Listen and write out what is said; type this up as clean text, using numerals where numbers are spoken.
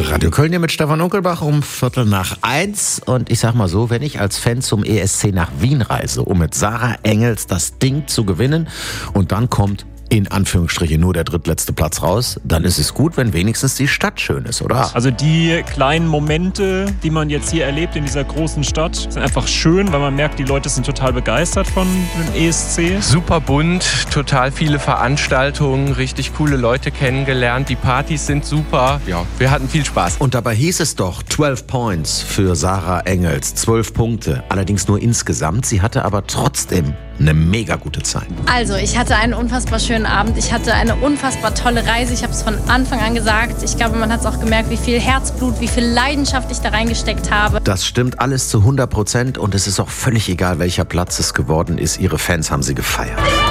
Radio Köln hier mit Stefan Unkelbach um 1:15. Und ich sag mal so, wenn ich als Fan zum ESC nach Wien reise, um mit Sarah Engels das Ding zu gewinnen und dann kommt in Anführungsstrichen nur der drittletzte Platz raus, dann ist es gut, wenn wenigstens die Stadt schön ist, oder? Also die kleinen Momente, die man jetzt hier erlebt in dieser großen Stadt, sind einfach schön, weil man merkt, die Leute sind total begeistert von dem ESC. Super bunt, total viele Veranstaltungen, richtig coole Leute kennengelernt, die Partys sind super. Ja, wir hatten viel Spaß. Und dabei hieß es doch 12 Points für Sarah Engels, 12 Punkte, allerdings nur insgesamt. Sie hatte aber trotzdem eine mega gute Zeit. Also, ich hatte einen unfassbar schönen Abend. Ich hatte eine unfassbar tolle Reise. Ich habe es von Anfang an gesagt. Ich glaube, man hat es auch gemerkt, wie viel Herzblut, wie viel Leidenschaft ich da reingesteckt habe. Das stimmt alles zu 100% und es ist auch völlig egal, welcher Platz es geworden ist. Ihre Fans haben sie gefeiert.